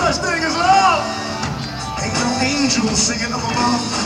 such thing as love. Ain't no angels singing up above.